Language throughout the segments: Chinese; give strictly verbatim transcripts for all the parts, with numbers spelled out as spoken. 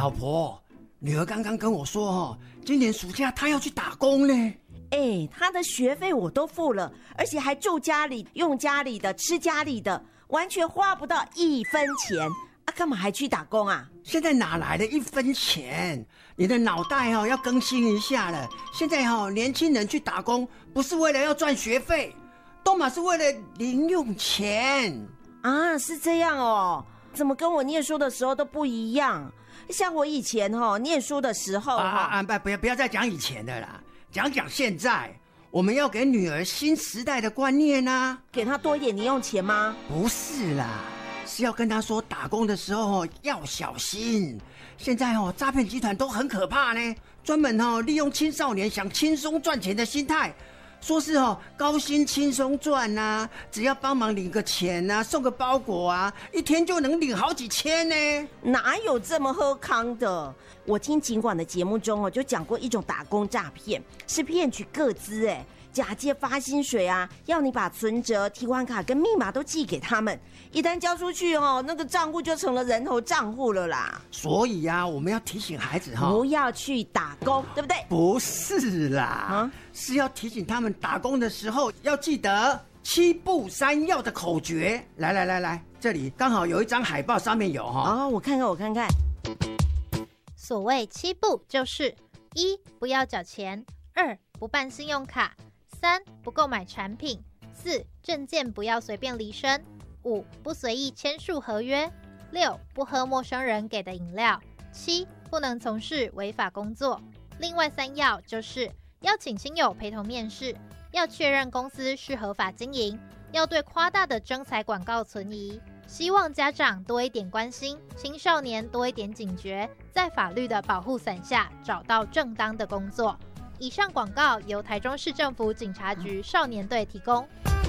老婆，女儿刚刚跟我说哦，今年暑假她要去打工呢。 哎，她的学费我都付了，而且还住家里、用家里的、吃家里的，完全花不到一分钱啊！干嘛还去打工啊？ 现在哪来的一分钱？你的脑袋哦要更新一下了。现在哦，年轻人去打工不是为了要赚学费，都嘛是为了零用钱啊！是这样哦，怎么跟我念书的时候都不一样？像我以前哦念书的时候啊啊啊！不要不要再讲以前的啦。讲讲现在，我们要给女儿新时代的观念啊！ 给她多一点零用钱吗？ 不是啦，是要跟她说打工的时候要小心。现在哦，诈骗集团都很可怕呢，专门哦利用青少年想轻松赚钱的心态，说是哦高薪轻松赚啊，只要帮忙领个钱啊，送个包裹啊，一天就能领好几千呢。 哪有这么喝康的？我听警管的节目中哦，就讲过一种打工诈骗，是骗取个资，哎，假借发薪水啊，要你把存折、提款卡跟密码都寄给他们，一旦交出去哦，那个账户就成了人头账户了啦。 所以啊，我们要提醒孩子哈， 不要去打工，对不对？ 不是啦，啊、是要提醒他们打工的时候要记得七不三要的口诀。来来来来，这里刚好有一张海报，上面有哈。 哦，我看看，我看看。 所谓七不就是一不要缴钱，二不办信用卡，三不购买产品，四证件不要随便离身，五不随意签署合约，六不喝陌生人给的饮料，七不能从事违法工作。另外三要就是要请亲友陪同面试，要确认公司是合法经营，要对夸大的征才广告存疑。希望家长多一点关心，青少年多一点警觉，在法律的保护伞下找到正当的工作。以上广告由台中市政府警察局少年队提供。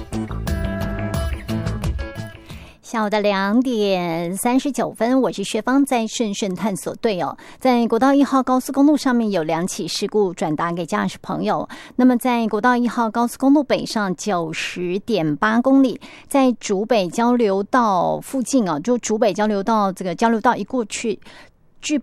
下午的两点三十九分，我是薛芳，在顺顺探索队哦，在国道一号高速公路上面有两起事故，转达给驾驶朋友。那么在国道一号高速公路北上九十点八公里，在竹北交流道附近哦，就竹北交流道这个交流道一过去，